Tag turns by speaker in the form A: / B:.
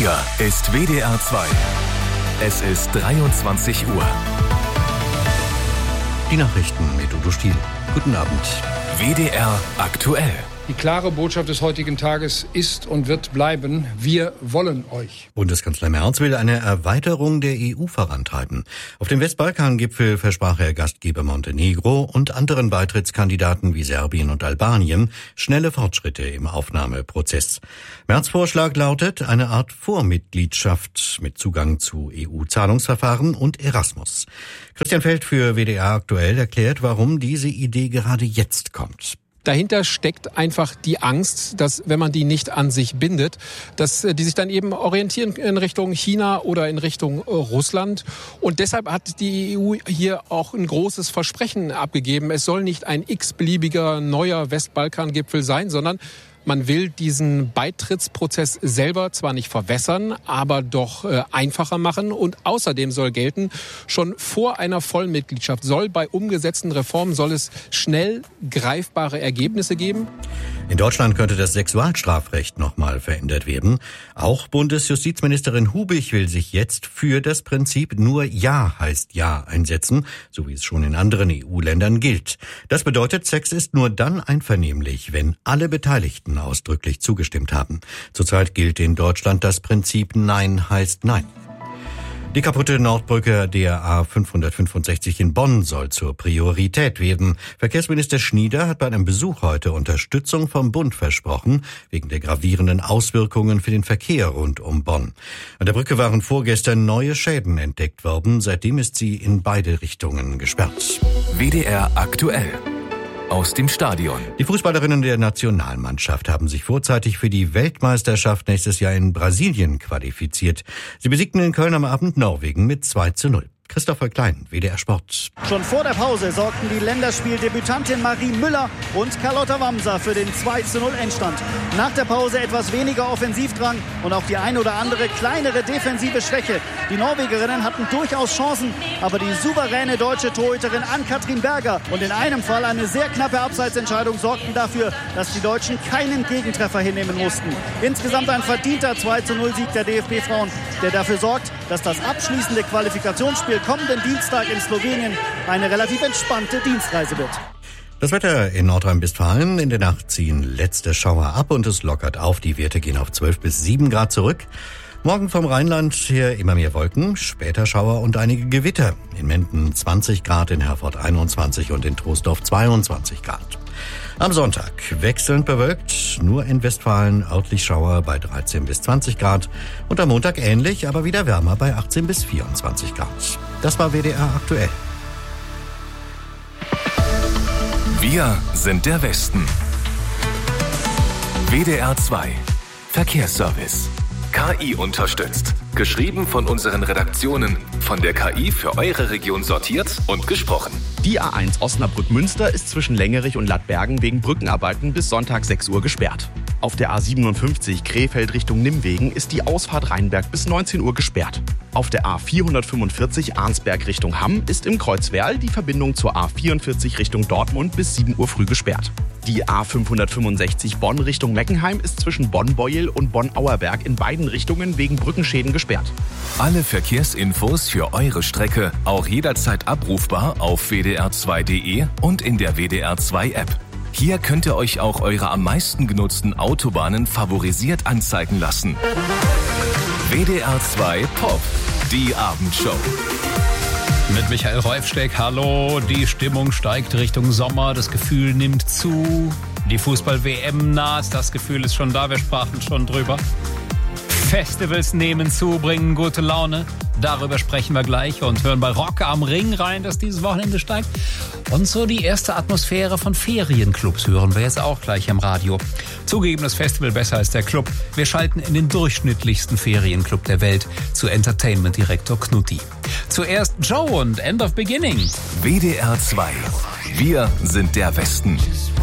A: Hier ist WDR 2. Es ist 23 Uhr.
B: Die Nachrichten mit Udo Stiel. Guten Abend.
A: WDR aktuell.
C: Die klare Botschaft des heutigen Tages ist und wird bleiben: Wir wollen euch.
B: Bundeskanzler Merz will eine Erweiterung der EU vorantreiben. Auf dem Westbalkan-Gipfel versprach er Gastgeber Montenegro und anderen Beitrittskandidaten wie Serbien und Albanien schnelle Fortschritte im Aufnahmeprozess. Merz' Vorschlag lautet eine Art Vormitgliedschaft mit Zugang zu EU-Zahlungsverfahren und Erasmus. Christian Feld für WDR aktuell erklärt, warum diese Idee gerade jetzt kommt.
D: Dahinter steckt einfach die Angst, dass, wenn man die nicht an sich bindet, dass die sich dann eben orientieren in Richtung China oder in Richtung Russland. Und deshalb hat die EU hier auch ein großes Versprechen abgegeben. Es soll nicht ein x-beliebiger neuer Westbalkan-Gipfel sein, sondern man will diesen Beitrittsprozess selber zwar nicht verwässern, aber doch einfacher machen. Und außerdem soll gelten, schon vor einer Vollmitgliedschaft bei umgesetzten Reformen soll es schnell greifbare Ergebnisse geben.
B: In Deutschland könnte das Sexualstrafrecht nochmal verändert werden. Auch Bundesjustizministerin Hubich will sich jetzt für das Prinzip nur Ja heißt Ja einsetzen, so wie es schon in anderen EU-Ländern gilt. Das bedeutet, Sex ist nur dann einvernehmlich, wenn alle Beteiligten ausdrücklich zugestimmt haben. Zurzeit gilt in Deutschland das Prinzip Nein heißt Nein. Die kaputte Nordbrücke der A565 in Bonn soll zur Priorität werden. Verkehrsminister Schnieder hat bei einem Besuch heute Unterstützung vom Bund versprochen, wegen der gravierenden Auswirkungen für den Verkehr rund um Bonn. An der Brücke waren vorgestern neue Schäden entdeckt worden. Seitdem ist sie in beide Richtungen gesperrt.
A: WDR aktuell. Aus dem Stadion.
B: Die Fußballerinnen der Nationalmannschaft haben sich vorzeitig für die Weltmeisterschaft nächstes Jahr in Brasilien qualifiziert. Sie besiegten in Köln am Abend Norwegen mit 2:0. Christopher Klein, WDR Sport.
E: Schon vor der Pause sorgten die Länderspieldebütantin Marie Müller und Carlotta Wamser für den 2:0 Endstand. Nach der Pause etwas weniger Offensivdrang und auch die ein oder andere kleinere defensive Schwäche. Die Norwegerinnen hatten durchaus Chancen, aber die souveräne deutsche Torhüterin Ann-Kathrin Berger und in einem Fall eine sehr knappe Abseitsentscheidung sorgten dafür, dass die Deutschen keinen Gegentreffer hinnehmen mussten. Insgesamt ein verdienter 2:0 Sieg der DFB-Frauen, der dafür sorgt, dass das abschließende Qualifikationsspiel kommenden Dienstag in Slowenien eine relativ entspannte Dienstreise wird.
B: Das Wetter in Nordrhein-Westfalen. In der Nacht ziehen letzte Schauer ab und es lockert auf. Die Werte gehen auf 12 bis 7 Grad zurück. Morgen vom Rheinland her immer mehr Wolken, später Schauer und einige Gewitter. In Menden 20 Grad, in Herford 21 und in Troisdorf 22 Grad. Am Sonntag wechselnd bewölkt, nur in Westfalen örtlich Schauer bei 13 bis 20 Grad. Und am Montag ähnlich, aber wieder wärmer bei 18 bis 24 Grad. Das war WDR aktuell.
A: Wir sind der Westen. WDR 2. Verkehrsservice. KI unterstützt. Geschrieben von unseren Redaktionen. Von der KI für eure Region sortiert und gesprochen.
F: Die A1 Osnabrück-Münster ist zwischen Längerich und Lattbergen wegen Brückenarbeiten bis Sonntag 6 Uhr gesperrt. Auf der A57 Krefeld Richtung Nimwegen ist die Ausfahrt Rheinberg bis 19 Uhr gesperrt. Auf der A445 Arnsberg Richtung Hamm ist im Kreuzwerl die Verbindung zur A44 Richtung Dortmund bis 7 Uhr früh gesperrt. Die A565 Bonn Richtung Meckenheim ist zwischen Bonn-Beuel und Bonn-Auerberg in beiden Richtungen wegen Brückenschäden gesperrt.
A: Alle Verkehrsinfos für eure Strecke auch jederzeit abrufbar auf wdr2.de und in der WDR 2 App. Hier könnt ihr euch auch eure am meisten genutzten Autobahnen favorisiert anzeigen lassen. WDR 2 Pop, die Abendshow.
G: Mit Michael Reufsteck, hallo. Die Stimmung steigt Richtung Sommer, das Gefühl nimmt zu. Die Fußball-WM naht, das Gefühl ist schon da, wir sprachen schon drüber. Festivals nehmen zu, bringen gute Laune. Darüber sprechen wir gleich und hören bei Rock am Ring rein, das dieses Wochenende steigt. Und so die erste Atmosphäre von Ferienclubs hören wir jetzt auch gleich im Radio. Zugegeben, das Festival besser als der Club. Wir schalten in den durchschnittlichsten Ferienclub der Welt zu Entertainment-Direktor Knutti. Zuerst Joe und End of Beginning.
A: WDR 2. Wir sind der Westen.